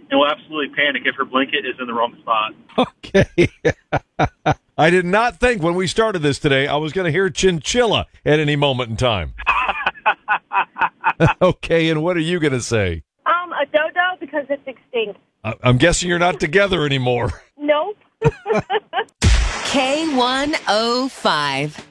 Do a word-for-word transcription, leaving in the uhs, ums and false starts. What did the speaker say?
and will absolutely panic if her blanket is in the wrong spot. Okay. I did not think when we started this today I was going to hear chinchilla at any moment in time. Okay, and what are you going to say? Um, a dodo because it's extinct. I- I'm guessing you're not together anymore. Nope. K one oh five.